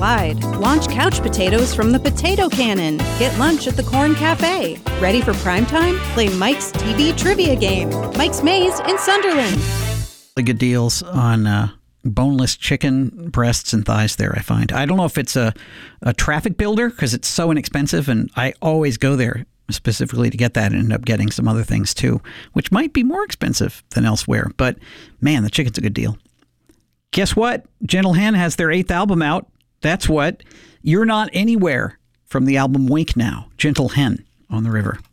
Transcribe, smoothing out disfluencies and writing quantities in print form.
Clyde. Launch couch potatoes from the potato cannon. Get lunch at the Corn Cafe. Ready for prime time? Play Mike's TV trivia game. Mike's Maze in Sunderland. Really good deals on boneless chicken breasts and thighs there, I find. I don't know if it's a traffic builder because it's so inexpensive, and I always go there specifically to get that and end up getting some other things too, which might be more expensive than elsewhere. But man, the chicken's a good deal. Guess what? Gentle Hen has their 8th album out. That's what. You're Not Anywhere from the album Wink Now. Gentle Hen on the River.